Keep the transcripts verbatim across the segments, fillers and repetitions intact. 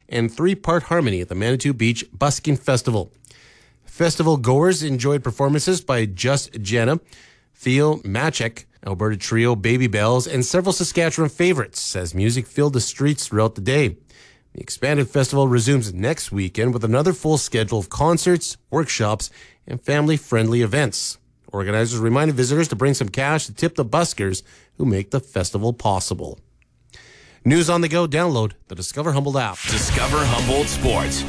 and three-part harmony at the Manitou Beach Busking Festival. Festival goers enjoyed performances by Just Jenna, Theo Machek, Alberta Trio, Baby Bells, and several Saskatchewan favorites as music filled the streets throughout the day. The expanded festival resumes next weekend with another full schedule of concerts, workshops, and family-friendly events. Organizers reminded visitors to bring some cash to tip the buskers who make the festival possible. News on the go, download the Discover Humboldt app. Discover Humboldt Sports.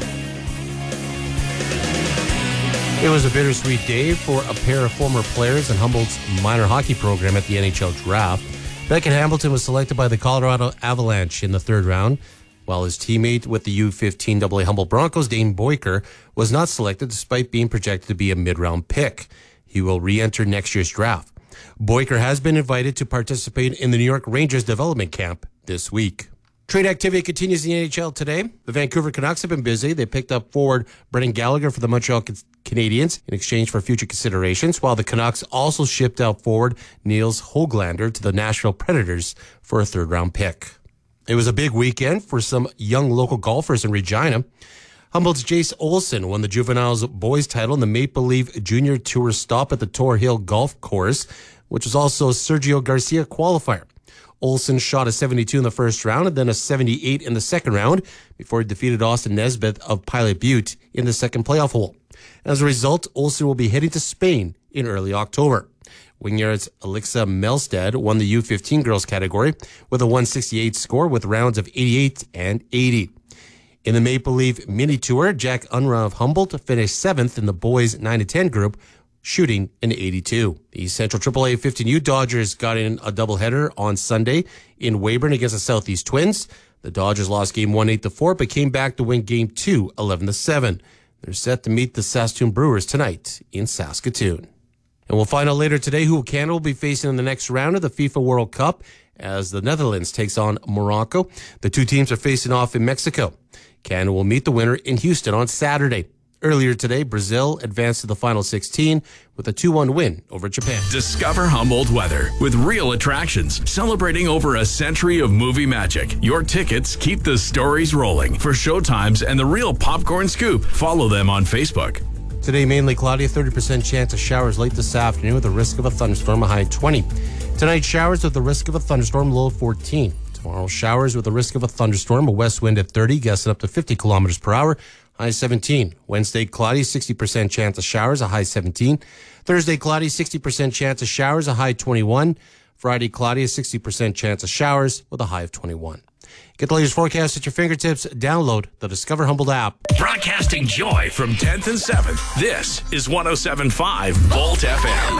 It was a bittersweet day for a pair of former players in Humboldt's minor hockey program at the N H L draft. Beckett Hamilton was selected by the Colorado Avalanche in the third round, while his teammate with the U fifteen double A Humboldt Broncos, Dane Boyker, was not selected despite being projected to be a mid-round pick. He will re-enter next year's draft. Boyker has been invited to participate in the New York Rangers development camp this week. Trade activity continues in the N H L today. The Vancouver Canucks have been busy. They picked up forward Brendan Gallagher for the Montreal Canadiens in exchange for future considerations, while the Canucks also shipped out forward Niels Höglander to the Nashville Predators for a third-round pick. It was a big weekend for some young local golfers in Regina. Humboldt's Jace Olson won the Juveniles Boys title in the Maple Leaf Junior Tour stop at the Tor Hill Golf Course, which was also a Sergio Garcia qualifier. Olson shot a seventy-two in the first round and then a seventy-eight in the second round before he defeated Austin Nesbitt of Pilot Butte in the second playoff hole. As a result, Olson will be heading to Spain in early October. Wynyard's Alexa Melstead won the U fifteen girls category with a one sixty-eight score with rounds of eighty-eight and eighty. In the Maple Leaf Mini Tour, Jack Unruh of Humboldt finished seventh in the boys nine to ten group, shooting an eighty-two. The Central triple A fifteen U Dodgers got in a doubleheader on Sunday in Weyburn against the Southeast Twins. The Dodgers lost game one eight to four, but came back to win game two eleven to seven. They're set to meet the Saskatoon Brewers tonight in Saskatoon. And we'll find out later today who Canada will be facing in the next round of the FIFA World Cup as the Netherlands takes on Morocco. The two teams are facing off in Mexico. Canada will meet the winner in Houston on Saturday. Earlier today, Brazil advanced to the final sixteen with a two one win over Japan. Discover Humboldt weather with real attractions, celebrating over a century of movie magic. Your tickets keep the stories rolling. For showtimes and the real popcorn scoop, follow them on Facebook. Today, mainly cloudy, a thirty percent chance of showers late this afternoon with a risk of a thunderstorm, a high twenty. Tonight, showers with the risk of a thunderstorm, low fourteen. Tomorrow, showers with the risk of a thunderstorm, a west wind at thirty, gusting up to fifty kilometers per hour, high seventeen. Wednesday, cloudy, sixty percent chance of showers, a high seventeen. Thursday, cloudy, sixty percent chance of showers, a high twenty-one. Friday, cloudy, a sixty percent chance of showers with a high of twenty-one. Get the latest forecast at your fingertips. Download the Discover Humboldt app. Broadcasting joy from tenth and seventh. This is one oh seven point five Volt F M.